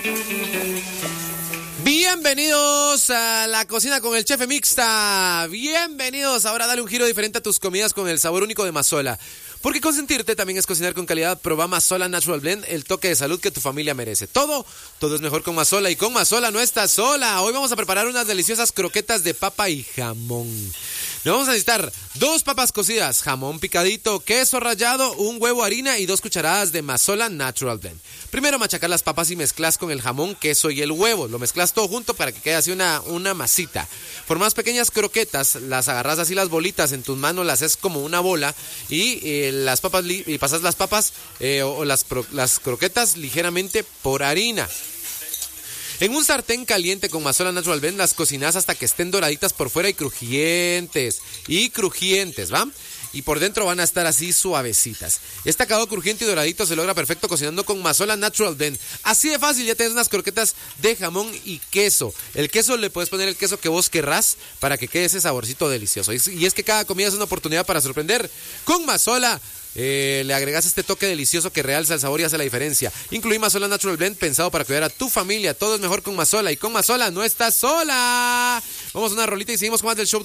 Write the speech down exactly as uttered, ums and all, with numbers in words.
Bienvenidos a la cocina con el Chef Mixta. Bienvenidos. Ahora dale un giro diferente a tus comidas con el sabor único de Mazola. Porque consentirte también es cocinar con calidad. Proba Mazola Natural Blend, el toque de salud que tu familia merece. Todo, todo es mejor con Mazola, y con Mazola no estás sola. Hoy vamos a preparar unas deliciosas croquetas de papa y jamón. Nos vamos a necesitar dos papas cocidas, jamón picadito, queso rallado, un huevo, harina y dos cucharadas de Mazola Natural Blend. Primero machacar las papas y mezclas con el jamón, queso y el huevo. Lo mezclas todo junto para que quede así una, una masita. Formas pequeñas croquetas, las agarras así las bolitas en tus manos, las haces como una bola y eh, las papas li- y pasas las papas eh, o, o las, pro- las croquetas ligeramente por harina. En un sartén caliente con Mazola Natural Blend las cocinas hasta que estén doraditas por fuera y crujientes. Y crujientes, ¿va? Y por dentro van a estar así suavecitas. Este acabado crujiente y doradito se logra perfecto cocinando con Mazola Natural Blend. Así de fácil, ya tienes unas croquetas de jamón y queso. El queso le puedes poner el queso que vos querrás para que quede ese saborcito delicioso. Y es que cada comida es una oportunidad para sorprender. Con Mazola Eh, le agregas este toque delicioso que realza el sabor y hace la diferencia. Incluí Mazola Natural Blend pensado para cuidar a tu familia. Todo es mejor con Mazola, y con Mazola no estás sola. Vamos a una rolita y seguimos con más del show.